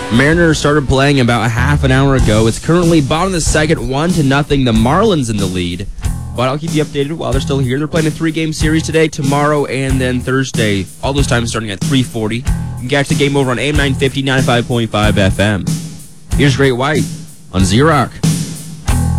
Mariners started playing about a half an hour ago. It's currently bottom of the second, 1-0. The Marlins in the lead. But I'll keep you updated while they're still here. They're playing a 3-game series today, tomorrow, and then Thursday. All those times starting at 3:40. You can catch the game over on AM 950, 95.5 FM. Here's Great White on Z-Rock.